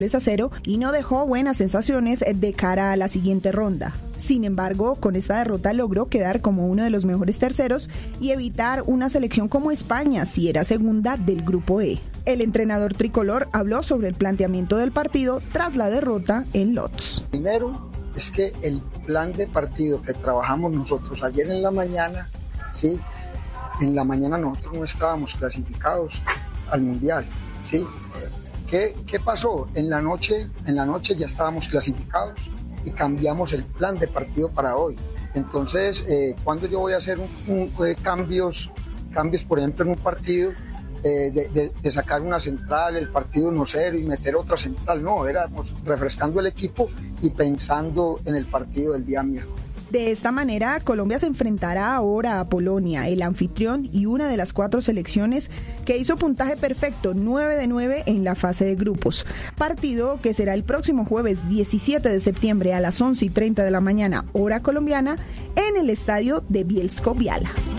3-0 y no dejó buenas sensaciones de cara a la siguiente ronda. Sin embargo, con esta derrota logró quedar como uno de los mejores terceros y evitar una selección como España, si era segunda del grupo E. El entrenador tricolor habló sobre el planteamiento del partido tras la derrota en Lodz. Primero es que el plan de partido que trabajamos nosotros ayer en la mañana, ¿sí? En la mañana nosotros no estábamos clasificados al Mundial, ¿sí? ¿Qué pasó? En la noche ya estábamos clasificados y cambiamos el plan de partido para hoy. Entonces, cuando yo voy a hacer cambios, por ejemplo, en un partido, de sacar una central, el partido 1-0 y meter otra central, no, éramos refrescando el equipo y pensando en el partido del día miércoles. De esta manera, Colombia se enfrentará ahora a Polonia, el anfitrión y una de las 4 selecciones que hizo puntaje perfecto, 9 de 9 en la fase de grupos. Partido que será el próximo jueves 17 de septiembre a las 11:30 de la mañana, hora colombiana, en el estadio de Bielsko-Biała.